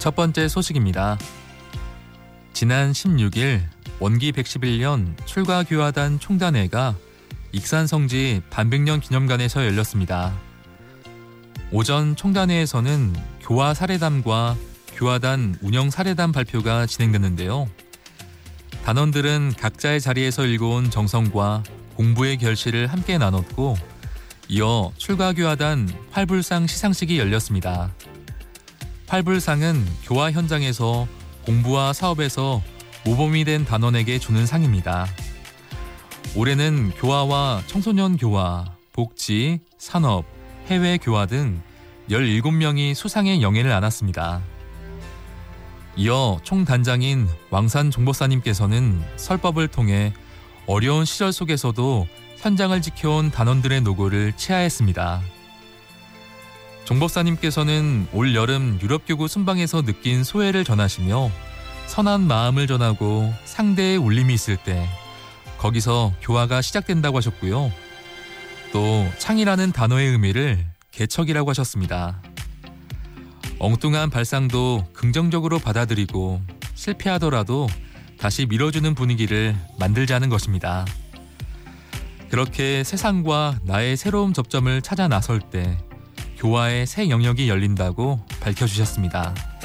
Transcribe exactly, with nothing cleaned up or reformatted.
첫 번째 소식입니다. 지난 십육 일 원기 백십일 년 출가교화단 총단회가 익산성지 반백 년 기념관에서 열렸습니다. 오전 총단회에서는 교화 사례담과 교화단 운영 사례담 발표가 진행됐는데요. 단원들은 각자의 자리에서 읽어온 정성과 공부의 결실을 함께 나눴고, 이어 출가교화단 활불상 시상식이 열렸습니다. 활불상은 교화 현장에서 공부와 사업에서 모범이 된 단원에게 주는 상입니다. 올해는 교화와 청소년 교화, 복지, 산업, 해외 교화 등 열일곱 명이 수상의 영예를 안았습니다. 이어 총단장인 왕산 종법사님께서는 설법을 통해 어려운 시절 속에서도 현장을 지켜온 단원들의 노고를 치하했습니다. 종법사님께서는 올 여름 유럽교구 순방에서 느낀 소회를 전하시며 선한 마음을 전하고 상대의 울림이 있을 때 거기서 교화가 시작된다고 하셨고요. 또 창이라는 단어의 의미를 개척이라고 하셨습니다. 엉뚱한 발상도 긍정적으로 받아들이고 실패하더라도 다시 밀어주는 분위기를 만들자는 것입니다. 그렇게 세상과 나의 새로운 접점을 찾아 나설 때 교화의 새 영역이 열린다고 밝혀주셨습니다.